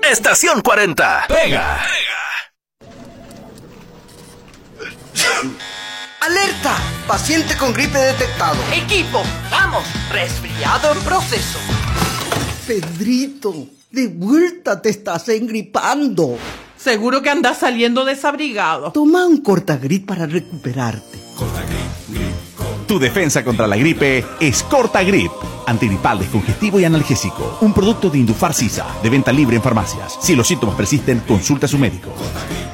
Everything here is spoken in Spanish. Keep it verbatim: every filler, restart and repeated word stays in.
Estación cuarenta. Pega. ¡Alerta! Paciente con gripe detectado. Equipo, vamos. Resfriado en proceso. Pedrito, de vuelta te estás engripando. Seguro que andas saliendo desabrigado. Toma un Cortagrip para recuperarte. Tu defensa contra la gripe es Cortagrip. Antigripal, descongestivo y analgésico. Un producto de Indufar Sisa, de venta libre en farmacias. Si los síntomas persisten, consulta a su médico.